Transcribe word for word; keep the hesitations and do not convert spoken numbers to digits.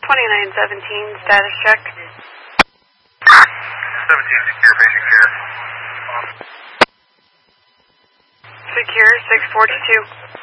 twenty-nine seventeen, status check. seventeen, secure, patient care. Secure, six forty-two.